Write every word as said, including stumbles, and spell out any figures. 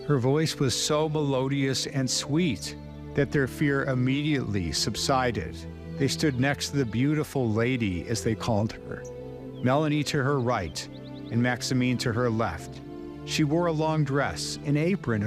Her voice was so melodious and sweet that their fear immediately subsided. They stood next to the beautiful lady, as they called her, Melanie to her right and Maximine to her left. She wore a long dress, an apron,